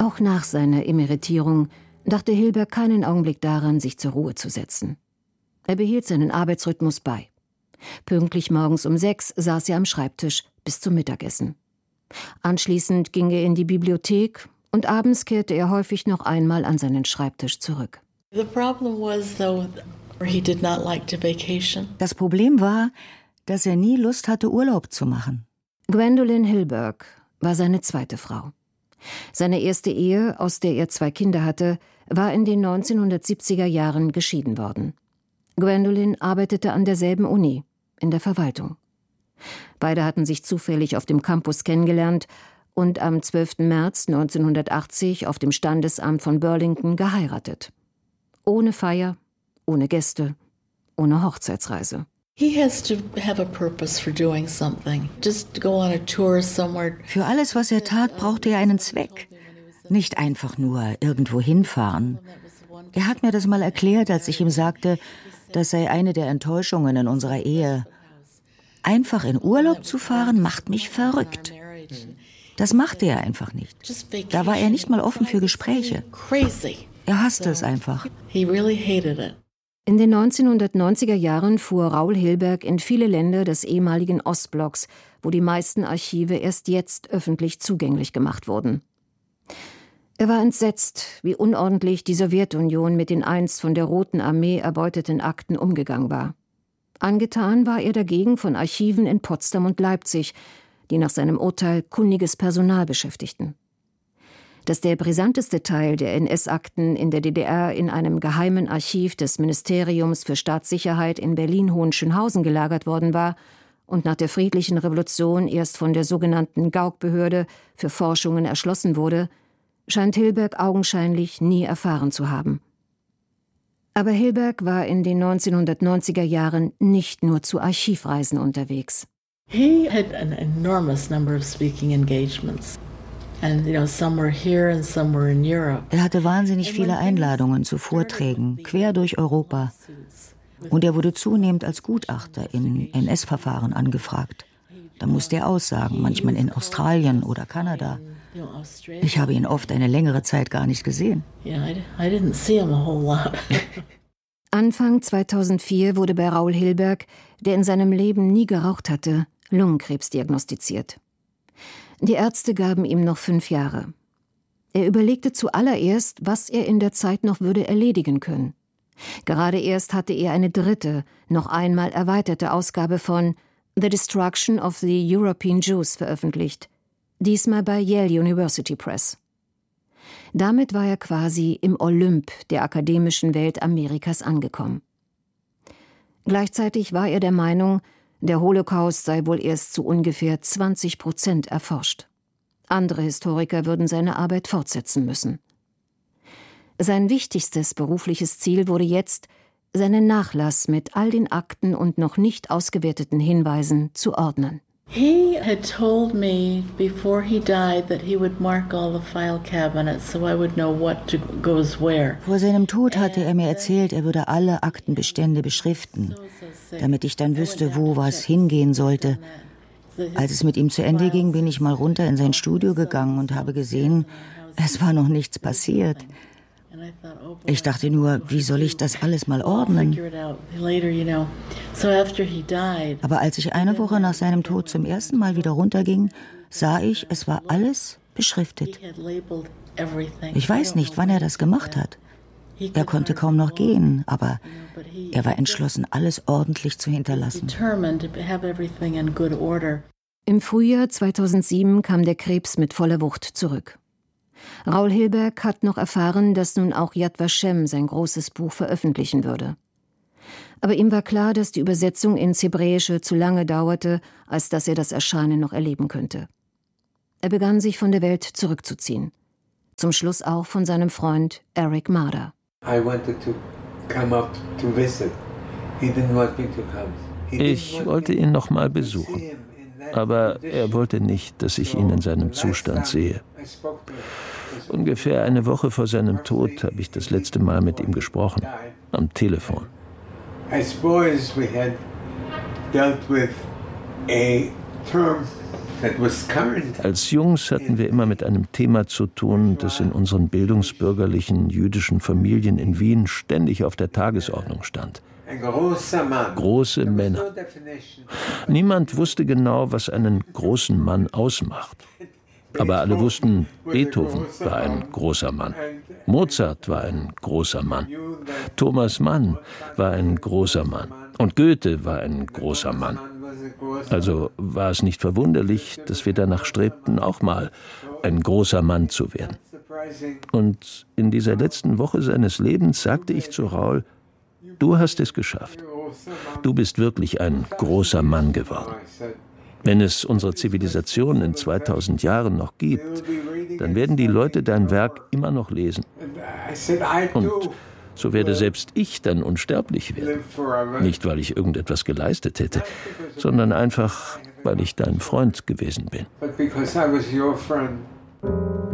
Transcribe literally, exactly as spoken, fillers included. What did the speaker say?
Auch nach seiner Emeritierung dachte Hilberg keinen Augenblick daran, sich zur Ruhe zu setzen. Er behielt seinen Arbeitsrhythmus bei. Pünktlich morgens um sechs saß er am Schreibtisch bis zum Mittagessen. Anschließend ging er in die Bibliothek und abends kehrte er häufig noch einmal an seinen Schreibtisch zurück. Das Problem war, dass er nie Lust hatte, Urlaub zu machen. Gwendolyn Hilberg war seine zweite Frau. Seine erste Ehe, aus der er zwei Kinder hatte, war in den neunzehnhundertsiebziger Jahren geschieden worden. Gwendolyn arbeitete an derselben Uni, in der Verwaltung. Beide hatten sich zufällig auf dem Campus kennengelernt und am zwölften März neunzehnhundertachtzig auf dem Standesamt von Burlington geheiratet. Ohne Feier, ohne Gäste, ohne Hochzeitsreise. Für alles, was er tat, brauchte er einen Zweck. Nicht einfach nur irgendwo hinfahren. Er hat mir das mal erklärt, als ich ihm sagte, das sei eine der Enttäuschungen in unserer Ehe. Einfach in Urlaub zu fahren, macht mich verrückt. Das machte er einfach nicht. Da war er nicht mal offen für Gespräche. Er hasste es einfach. In den neunzehnhundertneunziger Jahren fuhr Raoul Hilberg in viele Länder des ehemaligen Ostblocks, wo die meisten Archive erst jetzt öffentlich zugänglich gemacht wurden. Er war entsetzt, wie unordentlich die Sowjetunion mit den einst von der Roten Armee erbeuteten Akten umgegangen war. Angetan war er dagegen von Archiven in Potsdam und Leipzig, die nach seinem Urteil kundiges Personal beschäftigten. Dass der brisanteste Teil der N S-Akten in der D D R in einem geheimen Archiv des Ministeriums für Staatssicherheit in Berlin-Hohenschönhausen gelagert worden war und nach der friedlichen Revolution erst von der sogenannten Gauck-Behörde für Forschungen erschlossen wurde, scheint Hilberg augenscheinlich nie erfahren zu haben. Aber Hilberg war in den neunzehnhundertneunziger Jahren nicht nur zu Archivreisen unterwegs. He had an enormous number of speaking engagements. And, you know, some were here and some were in Europe. Er hatte wahnsinnig viele Einladungen zu Vorträgen, quer durch Europa. Und er wurde zunehmend als Gutachter in N S-Verfahren angefragt. Da musste er aussagen, manchmal in Australien oder Kanada. Ich habe ihn oft eine längere Zeit gar nicht gesehen. Anfang zweitausendvier wurde bei Raoul Hilberg, der in seinem Leben nie geraucht hatte, Lungenkrebs diagnostiziert. Die Ärzte gaben ihm noch fünf Jahre. Er überlegte zuallererst, was er in der Zeit noch würde erledigen können. Gerade erst hatte er eine dritte, noch einmal erweiterte Ausgabe von The Destruction of the European Jews veröffentlicht, diesmal bei Yale University Press. Damit war er quasi im Olymp der akademischen Welt Amerikas angekommen. Gleichzeitig war er der Meinung, der Holocaust sei wohl erst zu ungefähr zwanzig Prozent erforscht. Andere Historiker würden seine Arbeit fortsetzen müssen. Sein wichtigstes berufliches Ziel wurde jetzt, seinen Nachlass mit all den Akten und noch nicht ausgewerteten Hinweisen zu ordnen. He had told me before he died that he would mark all the file cabinets so I would know what to, goes where. Vor seinem Tod hatte er mir erzählt, er würde alle Aktenbestände beschriften, damit ich dann wüsste, wo was hingehen sollte. Als es mit ihm zu Ende ging, bin ich mal runter in sein Studio gegangen und habe gesehen, es war noch nichts passiert. Ich dachte nur, wie soll ich das alles mal ordnen? Aber als ich eine Woche nach seinem Tod zum ersten Mal wieder runterging, sah ich, es war alles beschriftet. Ich weiß nicht, wann er das gemacht hat. Er konnte kaum noch gehen, aber er war entschlossen, alles ordentlich zu hinterlassen. Im Frühjahr zweitausendsieben kam der Krebs mit voller Wucht zurück. Raoul Hilberg hat noch erfahren, dass nun auch Yad Vashem sein großes Buch veröffentlichen würde. Aber ihm war klar, dass die Übersetzung ins Hebräische zu lange dauerte, als dass er das Erscheinen noch erleben könnte. Er begann, sich von der Welt zurückzuziehen. Zum Schluss auch von seinem Freund Eric Marder. Ich wollte ihn noch mal besuchen. Aber er wollte nicht, dass ich ihn in seinem Zustand sehe. Ungefähr eine Woche vor seinem Tod habe ich das letzte Mal mit ihm gesprochen, am Telefon. Als Jungs hatten wir immer mit einem Thema zu tun, das in unseren bildungsbürgerlichen jüdischen Familien in Wien ständig auf der Tagesordnung stand. Große Männer. Niemand wusste genau, was einen großen Mann ausmacht. Aber alle wussten, Beethoven war ein großer Mann. Mozart war ein großer Mann. Thomas Mann war ein großer Mann. Und Goethe war ein großer Mann. Also war es nicht verwunderlich, dass wir danach strebten, auch mal ein großer Mann zu werden. Und in dieser letzten Woche seines Lebens sagte ich zu Raoul, du hast es geschafft. Du bist wirklich ein großer Mann geworden. Wenn es unsere Zivilisation in zweitausend Jahren noch gibt, dann werden die Leute dein Werk immer noch lesen. Und so werde selbst ich dann unsterblich werden. Nicht, weil ich irgendetwas geleistet hätte, sondern einfach, weil ich dein Freund gewesen bin.